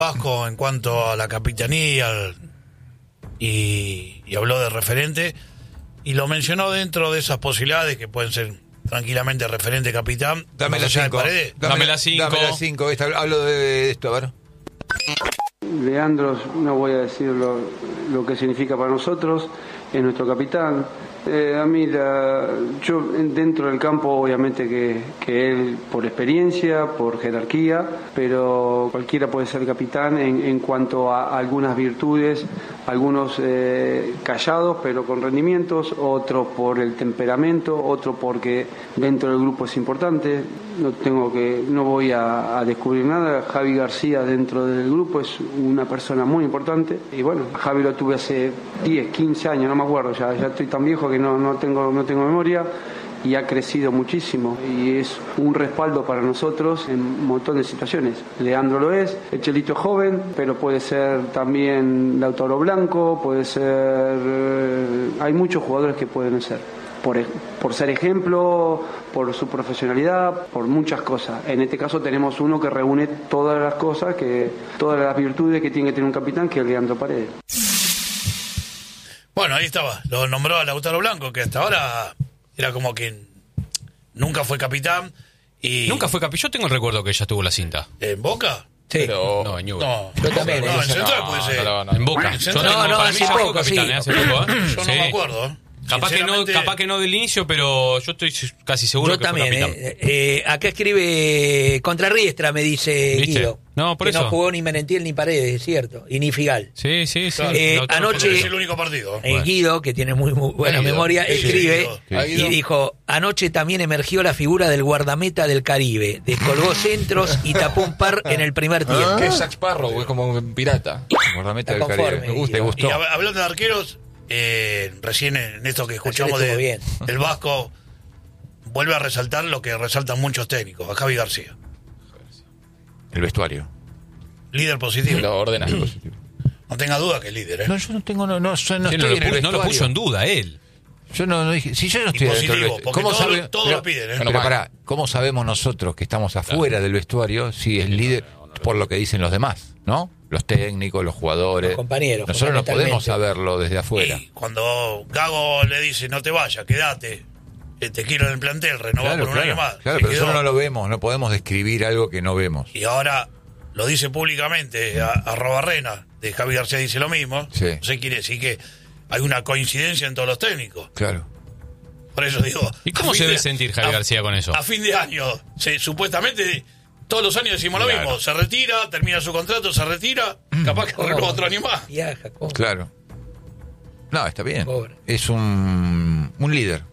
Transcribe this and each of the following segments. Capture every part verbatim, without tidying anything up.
Vasco en cuanto a la capitanía y, y habló de referente y lo mencionó dentro de esas posibilidades que pueden ser tranquilamente referente capitán. Dame la cinco. Dame, dame la cinco. Dame la cinco. Hablo de esto, a ver. Leandro, no voy a decir lo, lo que significa para nosotros, es nuestro capitán. Eh, a mí, la, yo dentro del campo, obviamente que, que él por experiencia, por jerarquía, pero cualquiera puede ser capitán en, en cuanto a, a algunas virtudes, algunos eh, callados pero con rendimientos, otros por el temperamento, otro porque dentro del grupo es importante. No tengo que, no voy a, a descubrir nada. Javi García dentro del grupo es una persona muy importante y bueno, Javi lo tuve hace diez, quince años, no me acuerdo, ya, ya estoy tan viejo que no, no tengo, no tengo memoria. Y ha crecido muchísimo y es un respaldo para nosotros en un montón de situaciones. Leandro lo es, el Chelito es joven, pero puede ser también Lautaro Blanco, puede ser... Eh, hay muchos jugadores que pueden ser, por, por ser ejemplo, por su profesionalidad, por muchas cosas. En este caso tenemos uno que reúne todas las cosas, que todas las virtudes que tiene que tener un capitán, que es Leandro Paredes. Bueno, ahí estaba, lo nombró a Lautaro Blanco, que hasta ahora... Era como que nunca fue capitán y... Nunca fue capitán. Yo tengo el recuerdo que ella tuvo la cinta. ¿En Boca? Sí. Pero... No, en Newell's. No, yo también. No, en Central puede ser. No, no, en Boca. Yo no, no, no, para hace mí ya fue poco, capitán, sí. ¿eh? Hace poco, ¿eh? Yo Sí. no me acuerdo. Capaz que, no, capaz que no del inicio, pero yo estoy casi seguro Yo que también, fue capitán. eh, eh, acá escribe contra Riestra, me dice ¿Viste? Guido. No, por que eso. no jugó ni Merentiel ni Paredes, es cierto. Y ni Figal. Sí, sí, sí. Claro. Eh, Lautaro anoche- fue- Es el único partido. Eh, Guido, que tiene muy, muy buena Guido. memoria, Sí, escribe Guido. y dijo: anoche también emergió la figura del guardameta del Caribe. Descolgó centros y tapó un par en el primer tiempo. ¿Qué es Jack Sparrow? Es como un pirata. Guardameta del Está Caribe. conforme, Me gusta, Guido. me Y gustó. hab- hablando de arqueros, eh, recién en esto que escuchamos estuvo de, bien. del Vasco, vuelve a resaltar lo que resaltan muchos técnicos, a Javi García. El vestuario. Líder positivo. Lo ordena. No tenga duda que es líder, ¿eh? No, yo no tengo, no, no, yo no Sí, estoy no, lo en el puso, no lo puso en vestuario. duda él. Yo no, no dije, si yo no Y estoy dentro del positivo, vestuario. porque ¿Cómo todos, sabe- todos pero- lo piden, ¿eh? Pero pará, ¿cómo sabemos nosotros que estamos afuera del vestuario si es líder por lo que dicen los demás, ¿no? Los técnicos, los jugadores. Los compañeros, Nosotros no podemos fundamentalmente. saberlo desde afuera. Y cuando Gago le dice, no te vayas, quédate, eh, te quiero en el plantel, renová Claro, por un claro, año más. claro, Se pero quedó. nosotros no lo vemos, no podemos describir algo que no vemos. Y ahora lo dice públicamente, a, a Robarrena, de Javi García dice lo mismo. Sí. No sé, quiere decir que hay una coincidencia en todos los técnicos. Claro. Por eso digo... ¿Y cómo a se fin debe de- sentir Javi a- García con eso? A fin de año, se, supuestamente... Todos los años decimos lo Claro. mismo, se retira, termina su contrato, se retira, capaz que renueva otro año más. Viaja, ¿cómo? Claro. No, está bien. Pobre. Es un, un líder.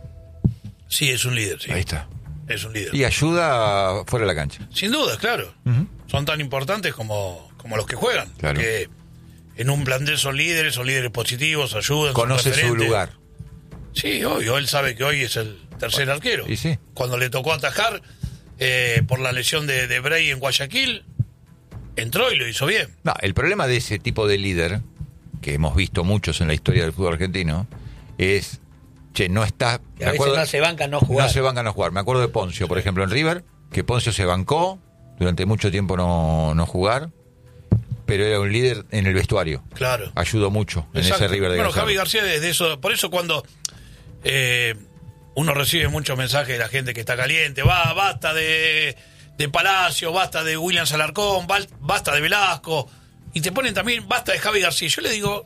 Sí, es un líder, sí. Ahí está. Es un líder. Y ayuda fuera de la cancha. Sin duda, claro. Son tan importantes como, como los que juegan. Claro. Que en un plantel son líderes, son líderes positivos, ayudan. son Conoce su referentes. lugar. Sí, obvio. Él sabe que hoy es el tercer arquero. Y sí. Cuando le tocó atajar eh, por la lesión de, de Bray en Guayaquil, entró y lo hizo bien. No, el problema de ese tipo de líder, que hemos visto muchos en la historia del fútbol argentino, es, che, no está... Que a me veces acuerdo- no se bancan no jugar. No se bancan a no jugar. Me acuerdo de Poncio, por ejemplo, en River, que Poncio se bancó durante mucho tiempo no, no jugar, pero era un líder en el vestuario. Claro. Ayudó mucho en Exacto. ese River de Bueno, Gallardo. Javi García es de eso. Por eso cuando eh, uno recibe muchos mensajes de la gente que está caliente, va, basta de, de Palacio, basta de William Alarcón, bal- basta de Velasco, y te ponen también basta de Javi García. Yo le digo,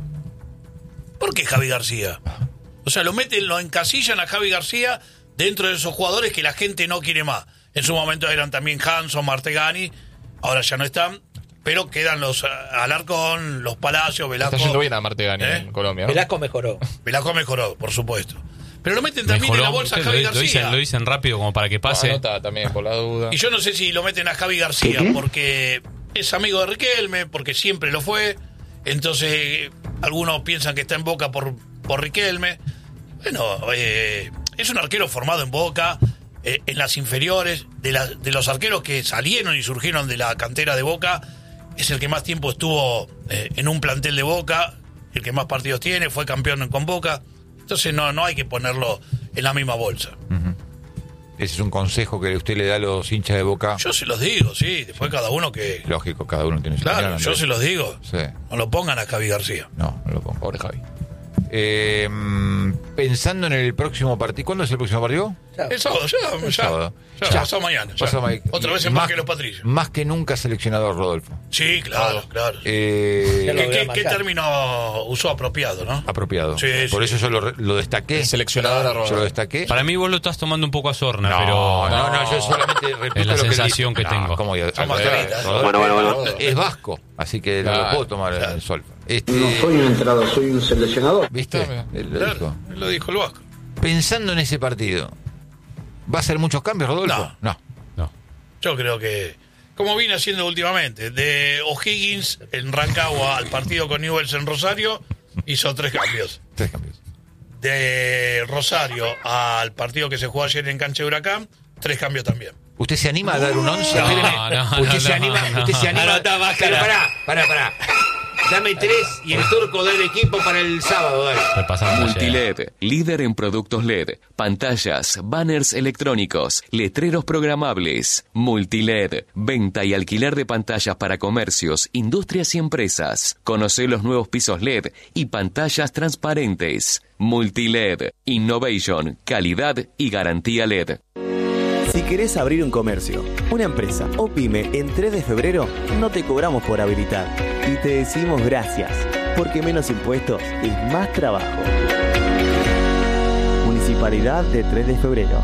¿por qué Javi García? O sea, lo meten, lo encasillan a Javi García dentro de esos jugadores que la gente no quiere más. En su momento eran también Hanson, Martegani, ahora ya no están, pero quedan los eh, Alarcón, los Palacios, Velasco. Está yendo bien a Martegani ¿Eh? en Colombia, ¿no? Velasco mejoró. Velasco mejoró, por supuesto. Pero lo meten también Mejoró. en la bolsa a Ustedes Javi lo, lo García. dicen, lo dicen rápido como para que pase. Anota también por la duda. Y yo no sé si lo meten a Javi García porque es amigo de Riquelme, porque siempre lo fue. Entonces, eh, algunos piensan que está en Boca por, por Riquelme. Bueno, eh, es un arquero formado en Boca, eh, en las inferiores, de, la, de los arqueros que salieron y surgieron de la cantera de Boca. Es el que más tiempo estuvo eh, en un plantel de Boca, el que más partidos tiene, fue campeón con Boca. Entonces no, no hay que ponerlo en la misma bolsa. Ese es un consejo que usted le da a los hinchas de Boca. Yo se los digo, sí. Después cada uno que... Lógico, cada uno tiene su Claro, opinión, yo Andrés. se los digo. Sí. No lo pongan a Javi García. No, no lo pongo. Pobre Javi. Eh, mm, pensando en el próximo partido, ¿cuándo es el próximo partido? El sábado, ya, El ya. sábado. Ya, Ya. pasado mañana. ya. Pasado ma- Otra vez en más- más que los Patricios. Más que nunca seleccionador, Rodolfo. Sí, claro, claro. Eh, Ya lo ¿Qué, voy a qué- qué marcar. término usó apropiado, no? apropiado. Sí, Por sí. eso yo lo, re- lo destaqué. El seleccionador Yo arroba. lo destaqué. Para mí vos lo estás tomando un poco a sorna, No, pero... no, no, yo solamente repito es la lo que sensación dice. que tengo. No, ¿cómo yo? Son Al mascaritas. contrario, Rodolfo Bueno, bueno, bueno. Es vasco, así que no lo Claro, puedo tomar claro. el sol. Este, No soy un entrenador, soy un seleccionador. ¿Viste? Claro. Él lo Claro, dijo. él lo dijo el Vasco. Pensando en ese partido, ¿va a ser muchos cambios, Rodolfo? No. No. No. Yo creo que, como vine haciendo últimamente, de O'Higgins en Rancagua al partido con Newell's en Rosario, hizo tres cambios. Tres cambios. De Rosario al partido que se jugó ayer en Cancha de Huracán, tres cambios también. ¿Usted se anima a dar un once? No, Espéreme. no, ¿Usted no, se no, anima? no. ¿Usted se anima? Anotá, bájala. Pero pará, pará, pará. Dame tres y el turco da el equipo para el sábado, dale. Repasando ayer. Multiled, líder en productos L E D, pantallas, banners electrónicos, letreros programables. Multiled, venta y alquiler de pantallas para comercios, industrias y empresas. Conoce los nuevos pisos L E D y pantallas transparentes. Multiled, innovation, calidad y garantía L E D. Si querés abrir un comercio, una empresa o pyme en tres de febrero, no te cobramos por habilitar. Y te decimos gracias, porque menos impuestos es más trabajo. Municipalidad de tres de febrero.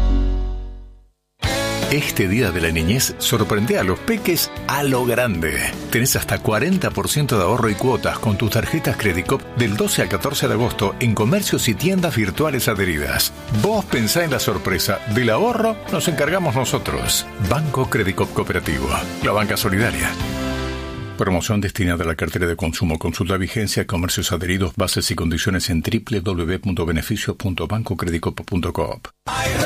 Este Día de la Niñez sorprende a los peques a lo grande. Tenés hasta cuarenta por ciento de ahorro y cuotas con tus tarjetas Credicop del doce al catorce de agosto en comercios y tiendas virtuales adheridas. Vos pensá en la sorpresa. Del ahorro nos encargamos nosotros. Banco Credicop Cooperativo. La banca solidaria. Promoción destinada a la cartera de consumo. Consulta vigencia, comercios adheridos, bases y condiciones en doble u doble u doble u punto beneficios punto banco credicop punto coop.